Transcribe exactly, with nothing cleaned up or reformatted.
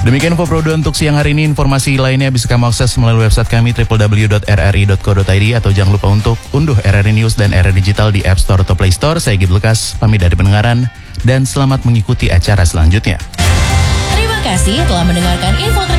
Demikian info Pro dua untuk siang hari ini. Informasi lainnya bisa kamu akses melalui website kami double-u double-u double-u dot r r i dot co dot i d atau jangan lupa untuk unduh R R I News dan R R I Digital di App Store atau Play Store. Saya Gib Lekas, pamit dari pendengaran dan selamat mengikuti acara selanjutnya. Terima kasih telah mendengarkan info